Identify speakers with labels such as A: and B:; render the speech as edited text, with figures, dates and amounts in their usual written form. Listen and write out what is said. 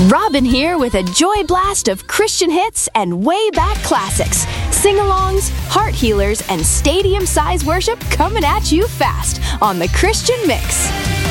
A: Robin here with a joy blast of Christian hits and way back classics, sing-alongs, heart healers, and stadium-size worship coming at you fast on the Christian Mix.